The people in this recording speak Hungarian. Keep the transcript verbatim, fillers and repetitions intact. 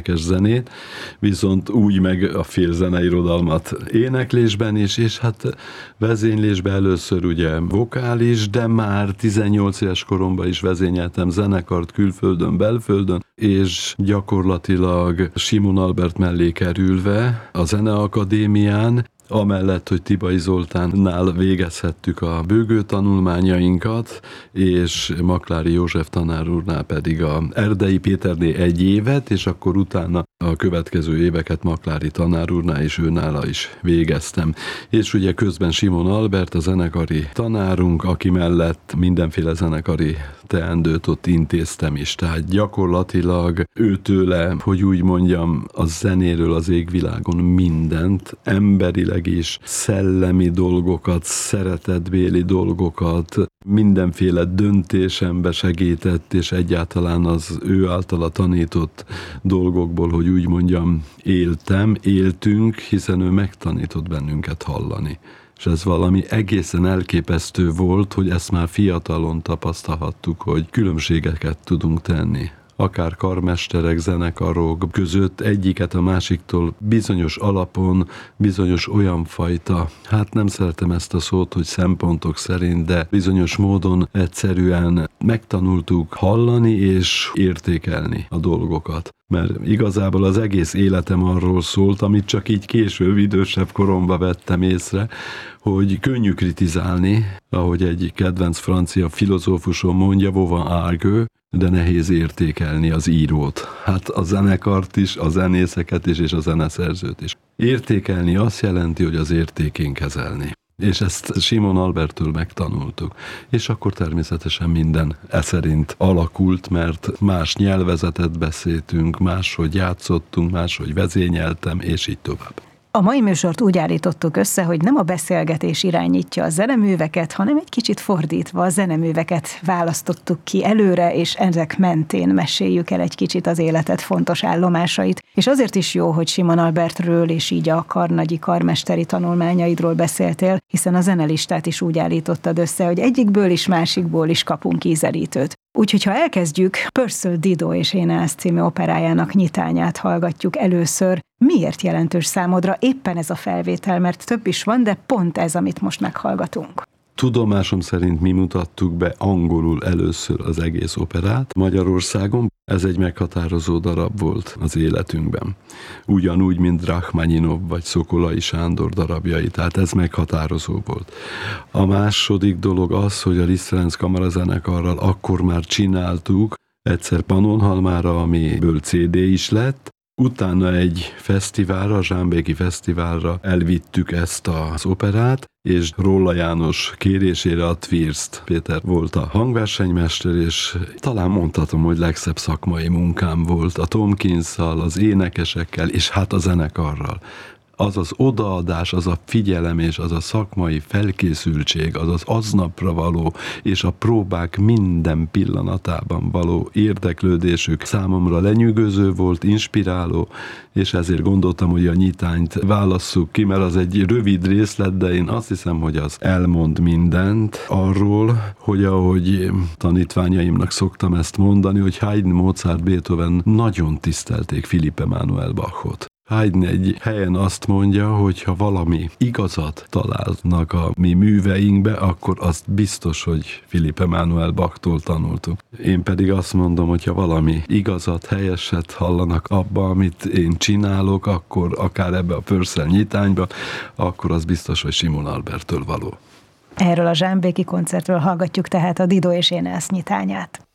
énekes zenét, viszont úgy meg a félzeneirodalmat éneklésben is, és hát vezénylésben először ugye vokális, de már tizennyolc éves koromban is vezényeltem zenekart külföldön, belföldön, és gyakorlatilag Simon Albert mellé kerülve a Zeneakadémián, amellett, hogy Tibai Zoltánnál végezhettük a bőgő tanulmányainkat, és Maklári József tanár úrnál pedig a Erdei Péterné egy évet, és akkor utána a következő éveket Maklári tanár úrnál és őnála is végeztem. És ugye közben Simon Albert, a zenekari tanárunk, aki mellett mindenféle zenekari teendőt ott intéztem is. Tehát gyakorlatilag őtőle, hogy úgy mondjam, a zenéről az égvilágon mindent, emberileg is, szellemi dolgokat, szeretetbéli dolgokat, mindenféle döntésembe segített, és egyáltalán az ő általa tanított dolgokból, hogy úgy mondjam, éltem, éltünk, hiszen ő megtanított bennünket hallani. És ez valami egészen elképesztő volt, hogy ezt már fiatalon tapasztalhattuk, hogy különbségeket tudunk tenni. Akár karmesterek, zenekarok között egyiket a másiktól bizonyos alapon, bizonyos olyan fajta, hát nem szeretem ezt a szót, hogy szempontok szerint, de bizonyos módon egyszerűen megtanultuk hallani és értékelni a dolgokat. Mert igazából az egész életem arról szólt, amit csak így később, idősebb koromban vettem észre, hogy könnyű kritizálni, ahogy egy kedvenc francia filozófusom mondja, vova argue, de nehéz értékelni az írót. Hát a zenekart is, a zenészeket is, és a zeneszerzőt is. Értékelni azt jelenti, hogy az értékén kezelni. És ezt Simon Alberttől megtanultuk. És akkor természetesen minden e szerint alakult, mert más nyelvezetet beszéltünk, máshogy játszottunk, máshogy vezényeltem, és így tovább. A mai műsort úgy állítottuk össze, hogy nem a beszélgetés irányítja a zeneműveket, hanem egy kicsit fordítva a zeneműveket választottuk ki előre, és ezek mentén meséljük el egy kicsit az életed fontos állomásait. És azért is jó, hogy Simon Albertről és így a karnagyi karmesteri tanulmányaidról beszéltél, hiszen a zenelistát is úgy állítottad össze, hogy egyikből is másikból is kapunk ízelítőt. Úgyhogy ha elkezdjük, Purcell Dido és Aeneas című operájának nyitányát hallgatjuk először. Miért jelentős számodra éppen ez a felvétel, mert több is van, de pont ez, amit most meghallgatunk? Tudomásom szerint mi mutattuk be angolul először az egész operát Magyarországon. Ez egy meghatározó darab volt az életünkben. Ugyanúgy, mint Rachmaninov vagy Szokolai Sándor darabjai, tehát ez meghatározó volt. A második dolog az, hogy a Liszt Ferenc kamarazenekarral akkor már csináltuk egyszer Pannonhalmára, amiből cé dé is lett, utána egy fesztiválra, a Zsámbéki Fesztiválra elvittük ezt az operát, és Rolla János kérésére a Twirst Péter volt a hangversenymester, és talán mondhatom, hogy legszebb szakmai munkám volt a Tomkinsszal, az énekesekkel, és hát a zenekarral. Az az odaadás, az a figyelem és az a szakmai felkészültség, az az aznapra való és a próbák minden pillanatában való érdeklődésük számomra lenyűgöző volt, inspiráló, és ezért gondoltam, hogy a nyitányt válasszuk ki, mert az egy rövid részlet, de én azt hiszem, hogy az elmond mindent arról, hogy ahogy tanítványaimnak szoktam ezt mondani, hogy Haydn, Mozart, Beethoven nagyon tisztelték Philipp Emanuel Bachot. Haydn egy helyen azt mondja, hogy ha valami igazat találnak a mi műveinkbe, akkor azt biztos, hogy Philipp Emanuel Bachtól tanultuk. Én pedig azt mondom, hogy ha valami igazat, helyeset hallanak abba, amit én csinálok, akkor akár ebbe a Purcell nyitányba, akkor az biztos, hogy Simon Alberttől való. Erről a zsámbéki koncertről hallgatjuk tehát a Dido és Aeneas nyitányát.